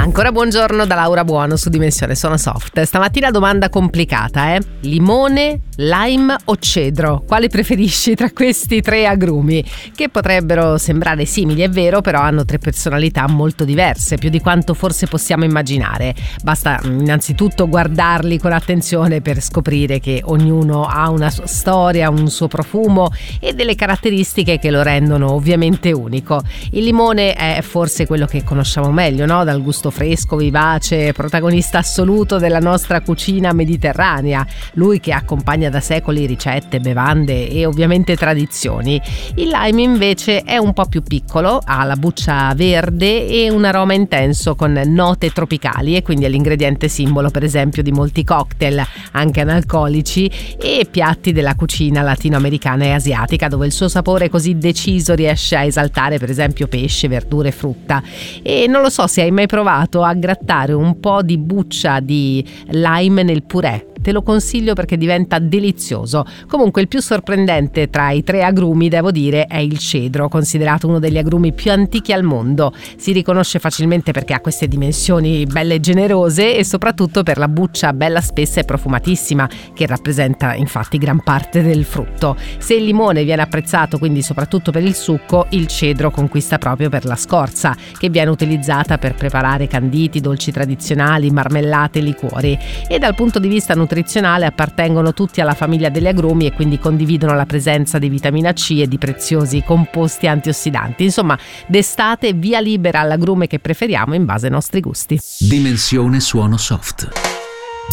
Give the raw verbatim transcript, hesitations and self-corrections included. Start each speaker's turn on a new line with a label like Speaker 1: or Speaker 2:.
Speaker 1: Ancora buongiorno da Laura Buono su Dimensione Sono Soft. Stamattina domanda complicata, eh? Limone, lime o cedro? Quali preferisci tra questi tre agrumi? Che potrebbero sembrare simili, è vero, però hanno tre personalità molto diverse, più di quanto forse possiamo immaginare. Basta innanzitutto guardarli con attenzione per scoprire che ognuno ha una sua storia, un suo profumo e delle caratteristiche che lo rendono ovviamente unico. Il limone è forse quello che conosciamo meglio, no? Dal gusto fresco, vivace, protagonista assoluto della nostra cucina mediterranea, lui che accompagna da secoli ricette, bevande e ovviamente tradizioni. Il lime invece è un po' più piccolo, ha la buccia verde e un aroma intenso con note tropicali, e quindi è l'ingrediente simbolo per esempio di molti cocktail, anche analcolici, e piatti della cucina latinoamericana e asiatica, dove il suo sapore così deciso riesce a esaltare per esempio pesce, verdure e frutta. E non lo so se hai mai provato a grattare un po' di buccia di lime nel purè. Te lo consiglio perché diventa delizioso. Comunque il più sorprendente tra i tre agrumi, devo dire, è il cedro, considerato uno degli agrumi più antichi al mondo. Si riconosce facilmente perché ha queste dimensioni belle e generose, e soprattutto per la buccia bella spessa e profumatissima, che rappresenta infatti gran parte del frutto. Se il limone viene apprezzato quindi soprattutto per il succo, il cedro conquista proprio per la scorza, che viene utilizzata per preparare canditi, dolci tradizionali, marmellate e liquori. E dal punto di vista nutrizionale appartengono tutti alla famiglia degli agrumi e quindi condividono la presenza di vitamina C e di preziosi composti antiossidanti. Insomma, d'estate via libera all'agrume che preferiamo in base ai nostri gusti.
Speaker 2: Dimensione Suono Soft.